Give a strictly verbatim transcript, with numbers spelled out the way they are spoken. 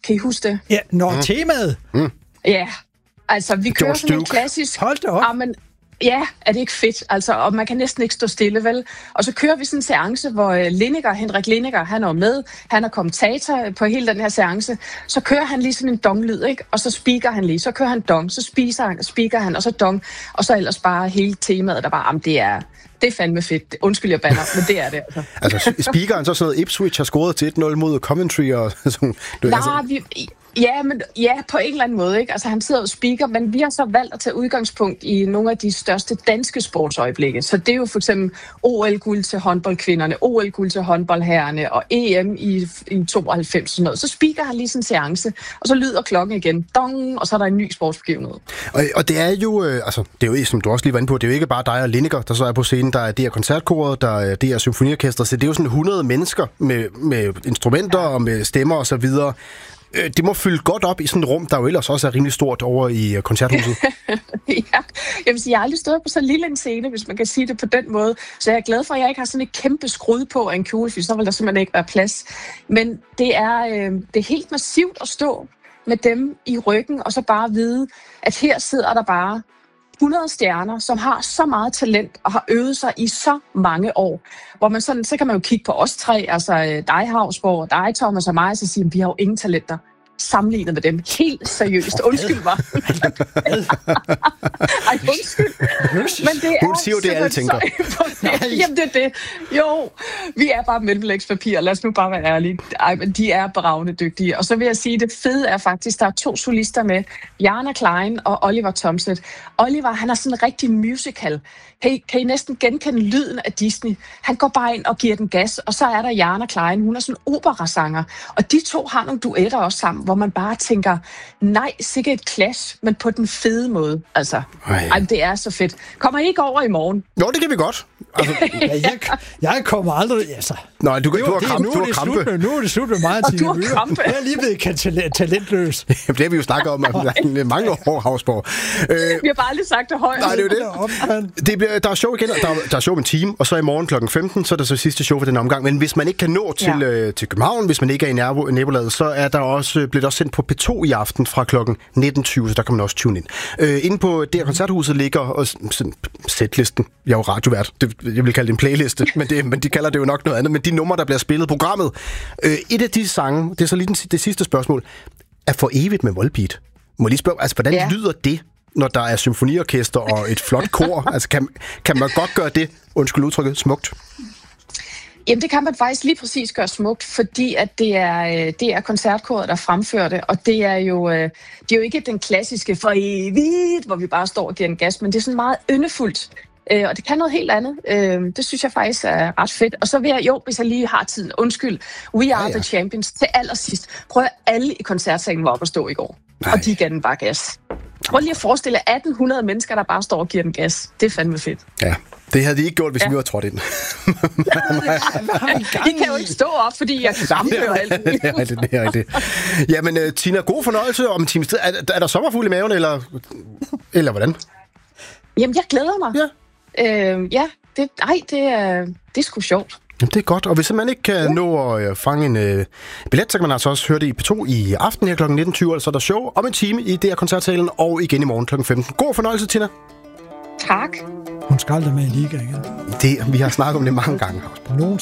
Kan I huske det? Ja, når mm. temaet. Mm. Ja, altså vi kører sådan en klassisk... Hold da op. Ah, men, ja, er det ikke fedt? Altså, og man kan næsten ikke stå stille, vel? Og så kører vi sådan en seance, hvor Lineker, Henrik Lineker, han er med. Han er kommentator på hele den her seance. Så kører han lige sådan en dong-lyd, ikke? Og så speaker han lige. Så kører han dong, så spiser han, speaker han, og så dong. Og så ellers bare hele temaet, der bare, jamen det er... Det er fandme fedt. Undskyld, jeg banner, men det er det altså. Altså, speakeren så sådan noget, Ipswich har scoret til et nul mod Coventry og sådan... Nej, altså... vi... Ja, men ja, på en eller anden måde, ikke? Altså, han sidder og speaker, men vi har så valgt at tage udgangspunkt i nogle af de største danske sportsøjeblikke. Så det er jo for eksempel O L-guld til håndboldkvinderne, O L-guld til håndboldherrerne og E M i, i tooghalvfems og sådan noget. Så speaker han lige sådan en seance, og så lyder klokken igen. Dong, og så er der en ny sportsbegivenhed. Og, og det er jo, øh, altså, det er jo, som du også lige var inde på, det er jo ikke bare dig og Lineker, der så er på scenen. Der er det her koncertkoret, der er det her symfoniorkester, så det er jo sådan hundrede mennesker med, med instrumenter ja. og med stemmer og så videre. Det må fylde godt op i sådan et rum, der jo ellers også er rimelig stort over i koncerthuset. Ja, jeg vil sige, jeg har aldrig stået på så lille en scene, hvis man kan sige det på den måde. Så jeg er glad for, at jeg ikke har sådan et kæmpe skrud på af en kjole, for så vil der simpelthen ikke være plads. Men det er, øh, det er helt massivt at stå med dem i ryggen, og så bare vide, at her sidder der bare hundrede stjerner, som har så meget talent og har øvet sig i så mange år. Hvor man sådan, så kan man jo kigge på os tre, altså dig Hausborg, dig Thomas og mig, og så sige, at vi har jo ingen talenter sammenlignet med dem. Helt seriøst. Undskyld mig. Ej, undskyld. Men det er hun siger jo det, alle tænker. Jamen, det er det. Jo, vi er bare mellemlægspapir. Lad os nu bare være ærlige. Ej, men de er bravende dygtige. Og så vil jeg sige, at det fede er faktisk, der er to solister med. Jana Klein og Oliver Thomset. Oliver, han er sådan en rigtig musical. Kan I, kan I næsten genkende lyden af Disney? Han går bare ind og giver den gas, og så er der Jana Klein. Hun er sådan en operasanger. Og de to har nogle duetter også sammen, hvor man bare tænker, nej, sikkert et clash, men på den fede måde. Altså, ej, det er så fedt. Kommer I ikke over i morgen? Jo, det kan vi godt. Altså, ja, jeg, jeg kommer aldrig, altså. Nej, du, jo, du har krampe. Nu er det slut med, nu er det slut med mig, og du har krampe. Jeg er lige blevet talent, talentløs. Det har vi jo snakket om i mange år, Hausborg. Øh, vi har bare aldrig sagt det højt. Nej, det er jo det. det bliver, der er show igen, der, der er show en time, og så i morgen klokken femten, så er der så sidste show for den omgang. Men hvis man ikke kan nå til, ja. øh, til København, hvis man ikke er i nabolaget, så er der også, bliver der også sendt på P to i aften fra klokken nitten tyve, så der kan man også tune ind. Øh, inde på det her koncerthuset ligger også sådan, setlisten. Jeg er jo radiovært. Det, jeg vil kalde det en playliste, men, det, men de kalder det jo nok noget andet. Men de numre, der bliver spillet programmet. Øh, et af de sange, det er så lige den, det sidste spørgsmål, er for evigt med Volbeat. Må jeg lige spørge, altså hvordan ja. lyder det, når der er symfoniorkester og et flot kor? Altså kan, kan man godt gøre det, undskyld udtrykket, smukt? Jamen, det kan man faktisk lige præcis gøre smukt, fordi at det er, det er koncertkoret, der fremfører det, og det er jo, det er jo ikke den klassiske for evigt, hvor vi bare står og giver en gas, men det er sådan meget yndefuldt, og det kan noget helt andet. Det synes jeg faktisk er ret fedt. Og så vil jeg, jo, hvis jeg lige har tiden, undskyld, We Are ja, ja. The Champions til allersidst. Prøv at alle i koncertsalen var op at stå i går, Nej. og de gav den bare gas. Prøv lige at forestille atten hundrede mennesker, der bare står og giver den gas. Det er fandme fedt. Ja, det havde de ikke gjort, hvis ja. vi var trådt ind. De kan jo ikke stå op, fordi jeg fremfører alt. Det er rigtigt, det er rigtigt. Jamen, uh, Tina, god fornøjelse om en times tid. Er, er der sommerfugl i maven, eller, eller hvordan? Jamen, jeg glæder mig. Ja. Øh, ja, det, ej, det er, det er sgu sjovt. Jamen, det er godt, og hvis man ikke kan ja. nå at fange en øh, billet, så kan man altså også høre det i P to i aften her klokken nitten tyve, altså er der show om en time i D R Koncertsalen, og igen i morgen klokken femten. God fornøjelse, Tina. Tak. Hun skal aldrig med i liga igen. Det, vi har snakket om det mange gange. Nogen